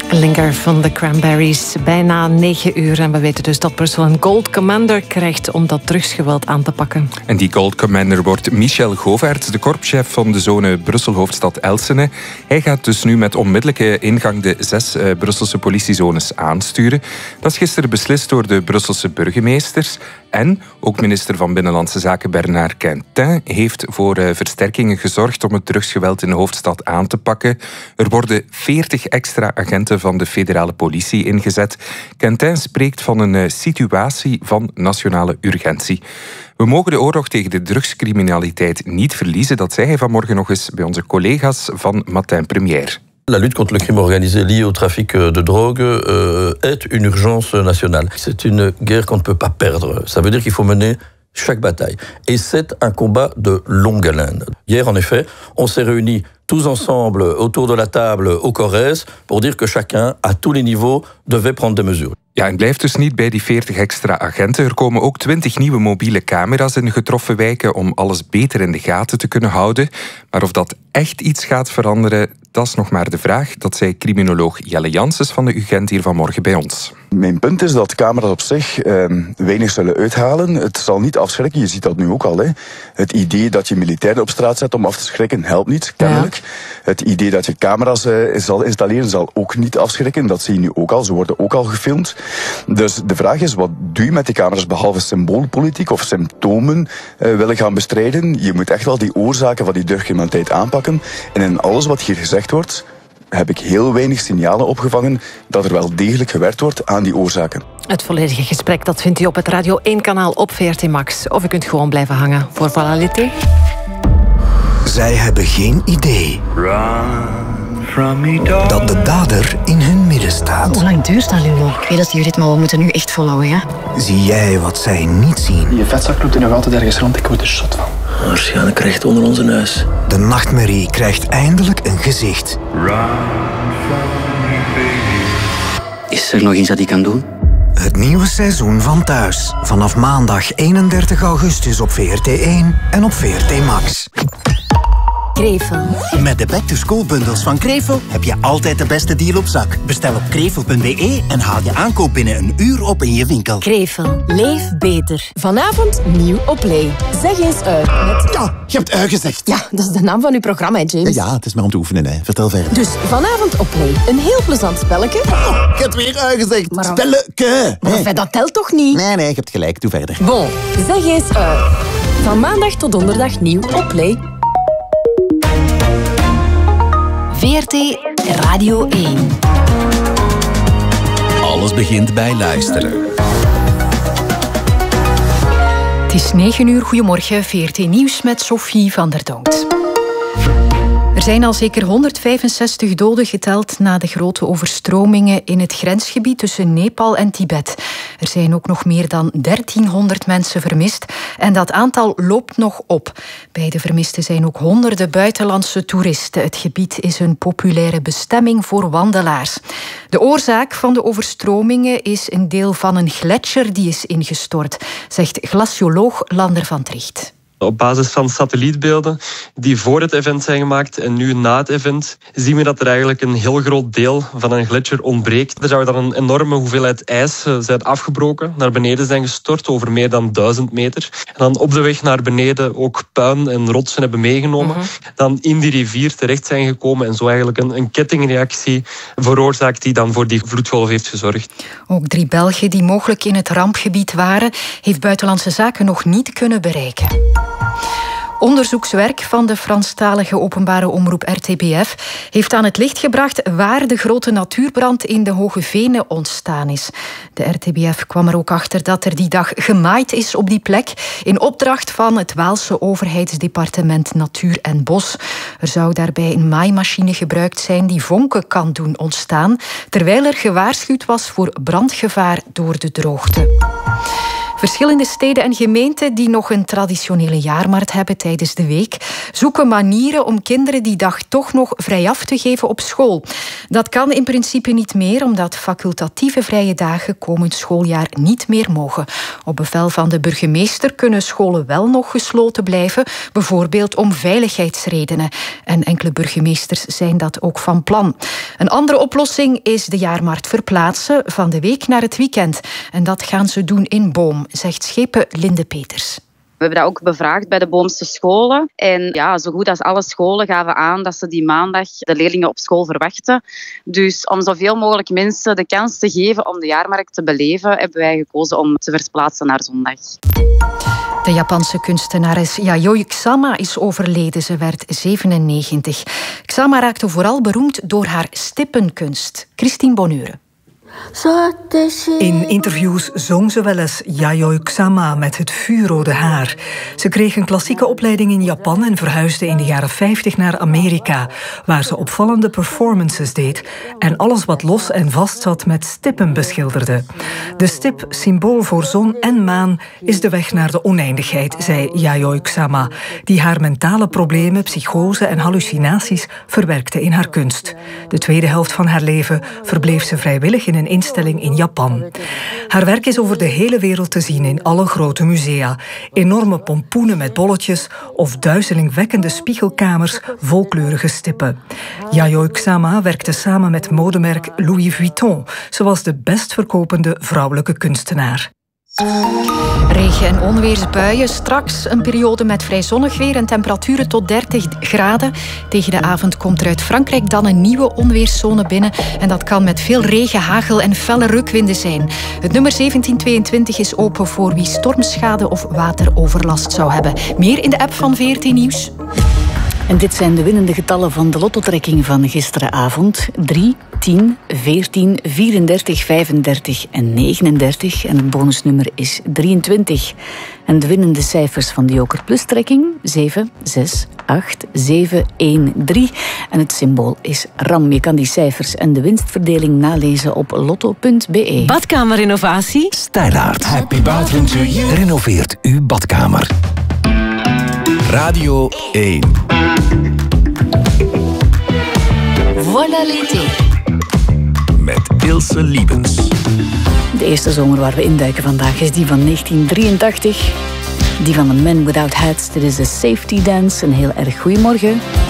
Linger van de Cranberries. Bijna 9 uur en we weten dus dat Brussel een Gold Commander krijgt om dat drugsgeweld aan te pakken. En die Gold Commander wordt Michel Govaerts, de korpschef van de zone Brussel-Hoofdstad Elsene. Hij gaat dus nu met onmiddellijke ingang de 6 Brusselse politiezones aansturen. Dat is gisteren beslist door de Brusselse burgemeesters. En ook minister van Binnenlandse Zaken Bernard Quintin heeft voor versterkingen gezorgd om het drugsgeweld in de hoofdstad aan te pakken. Er worden 40 extra agenten van de federale politie ingezet. Quintin spreekt van een situatie van nationale urgentie. We mogen de oorlog tegen de drugscriminaliteit niet verliezen. Dat zei hij vanmorgen nog eens bij onze collega's van Matin Première. La lutte contre le crime organisé lié au trafic de drogue est une urgence nationale. C'est une guerre qu'on ne peut pas perdre. Ça veut dire qu'il faut mener chaque bataille. Et c'est un combat de longue haleine. Hier, en effet, on s'est réunis tous ensemble autour de la table au Corrèze pour dire que chacun, à tous les niveaux, devait prendre des mesures. Ja, en blijft dus niet bij die 40 extra agenten. Er komen ook 20 nieuwe mobiele camera's in de getroffen wijken om alles beter in de gaten te kunnen houden. Maar of dat echt iets gaat veranderen, dat is nog maar de vraag. Dat zei criminoloog Jelle Janssens van de UGent hier vanmorgen bij ons. Mijn punt is dat camera's op zich weinig zullen uithalen. Het zal niet afschrikken, je ziet dat nu ook al. Hè. Het idee dat je militairen op straat zet om af te schrikken, helpt niet, kennelijk. Ja. Het idee dat je camera's zal installeren, zal ook niet afschrikken. Dat zie je nu ook al, ze worden ook al gefilmd. Dus de vraag is, wat doe je met die camera's behalve symboolpolitiek of symptomen willen gaan bestrijden? Je moet echt wel die oorzaken van die drugscriminaliteit aanpakken. En in alles wat hier gezegd wordt, heb ik heel weinig signalen opgevangen dat er wel degelijk gewerkt wordt aan die oorzaken. Het volledige gesprek dat vindt u op het Radio 1-kanaal op VRT Max. Of u kunt gewoon blijven hangen voor Valalité. Zij hebben geen idee dat de dader in hun midden staat. Hoe lang duurt dat, Lulo? Ik weet dat die ritme, we moeten nu echt volhouden, hè? Zie jij wat zij niet zien? Je vetzak loopt er nog altijd ergens rond, ik word er zot van. Waarschijnlijk recht onder onze neus. De nachtmerrie krijgt eindelijk een gezicht. Is er nog iets dat ik kan doen? Het nieuwe seizoen van Thuis. Vanaf maandag 31 augustus op VRT1 en op VRT Max. Krevel. Met de back-to-school-bundels van Krevel heb je altijd de beste deal op zak. Bestel op krevel.be en haal je aankoop binnen een uur op in je winkel. Krevel. Leef beter. Vanavond nieuw op Play. Zeg eens uit. Met... Ja, je hebt gezegd. Ja, dat is de naam van uw programma, James. Ja, het is maar om te oefenen, hè. Vertel verder. Dus vanavond op Play. Een heel plezant spelletje. Oh, je hebt weer gezegd. Maar spelletje. Maar dat telt toch niet? Nee, je hebt gelijk. Doe verder. Bon, zeg eens uit. Van maandag tot donderdag nieuw op Play. VRT Radio 1. Alles begint bij luisteren. Het is 9 uur. Goedemorgen. VRT Nieuws met Sophie van der Donkt. Er zijn al zeker 165 doden geteld na de grote overstromingen in het grensgebied tussen Nepal en Tibet. Er zijn ook nog meer dan 1300 mensen vermist en dat aantal loopt nog op. Bij de vermisten zijn ook honderden buitenlandse toeristen. Het gebied is een populaire bestemming voor wandelaars. De oorzaak van de overstromingen is een deel van een gletsjer die is ingestort, zegt glacioloog Lander van Tricht. Op basis van satellietbeelden die voor het event zijn gemaakt en nu na het event, zien we dat er eigenlijk een heel groot deel van een gletsjer ontbreekt. Er zou dan een enorme hoeveelheid ijs zijn afgebroken, naar beneden zijn gestort over meer dan 1000 meter. En dan op de weg naar beneden ook puin en rotsen hebben meegenomen. Dan in die rivier terecht zijn gekomen en zo eigenlijk een kettingreactie veroorzaakt die dan voor die vloedgolf heeft gezorgd. Ook 3 Belgen die mogelijk in het rampgebied waren, heeft Buitenlandse Zaken nog niet kunnen bereiken. Onderzoekswerk van de Franstalige openbare omroep RTBF heeft aan het licht gebracht waar de grote natuurbrand in de Hoge Venen ontstaan is. De RTBF kwam er ook achter dat er die dag gemaaid is op die plek in opdracht van het Waalse overheidsdepartement Natuur en Bos. Er zou daarbij een maaimachine gebruikt zijn die vonken kan doen ontstaan, terwijl er gewaarschuwd was voor brandgevaar door de droogte. Verschillende steden en gemeenten die nog een traditionele jaarmarkt hebben tijdens de week, zoeken manieren om kinderen die dag toch nog vrijaf te geven op school. Dat kan in principe niet meer, omdat facultatieve vrije dagen komend schooljaar niet meer mogen. Op bevel van de burgemeester kunnen scholen wel nog gesloten blijven, bijvoorbeeld om veiligheidsredenen. En enkele burgemeesters zijn dat ook van plan. Een andere oplossing is de jaarmarkt verplaatsen van de week naar het weekend. En dat gaan ze doen in Boom, zegt schepen Linde Peters. We hebben dat ook bevraagd bij de Boomse scholen. En ja, zo goed als alle scholen gaven aan dat ze die maandag de leerlingen op school verwachten. Dus om zoveel mogelijk mensen de kans te geven om de jaarmarkt te beleven, hebben wij gekozen om te verplaatsen naar zondag. De Japanse kunstenares Yayoi Kusama is overleden. Ze werd 97. Kusama raakte vooral beroemd door haar stippenkunst. Christine Bonure. In interviews zong ze wel eens Yayoi Kusama met het vuurrode haar. Ze kreeg een klassieke opleiding in Japan en verhuisde in de jaren 50 naar Amerika, waar ze opvallende performances deed en alles wat los en vast zat met stippen beschilderde. De stip, symbool voor zon en maan, is de weg naar de oneindigheid, zei Yayoi Kusama, die haar mentale problemen, psychose en hallucinaties verwerkte in haar kunst. De tweede helft van haar leven verbleef ze vrijwillig in een instelling in Japan. Haar werk is over de hele wereld te zien in alle grote musea. Enorme pompoenen met bolletjes of duizelingwekkende spiegelkamers vol kleurige stippen. Yayoi Kusama werkte samen met modemerk Louis Vuitton. Ze was de best verkopende vrouwelijke kunstenaar. Regen- en onweersbuien. Straks een periode met vrij zonnig weer en temperaturen tot 30 graden. Tegen de avond komt er uit Frankrijk dan een nieuwe onweerszone binnen. En dat kan met veel regen, hagel en felle rukwinden zijn. Het nummer 1722 is open voor wie stormschade of wateroverlast zou hebben. Meer in de app van VRT Nieuws. En dit zijn de winnende getallen van de lottotrekking van gisteravond. 3, 10, 14, 34, 35 en 39. En het bonusnummer is 23. En de winnende cijfers van de Joker Plus-trekking: 7, 6, 8, 7, 1, 3. En het symbool is RAM. Je kan die cijfers en de winstverdeling nalezen op lotto.be. Badkamerrenovatie? Stijlaert. Happy bathroom to you. Renoveert uw badkamer. Radio 1. Voilà l'été. Met Ilse Liebens. De eerste zomer waar we induiken vandaag is die van 1983. Die van The Men Without Hats. Dit is de Safety Dance. Een heel erg goeiemorgen.